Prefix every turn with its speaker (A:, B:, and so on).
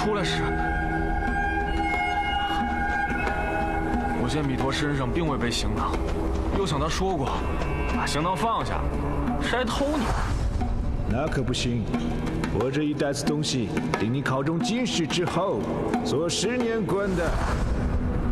A: 出来时，我见弥陀身上并未背行囊，又想他说过，把行囊放下，是来偷你的。
B: 那可不行，我这一袋子东西，令你考中进士之后做10年官的。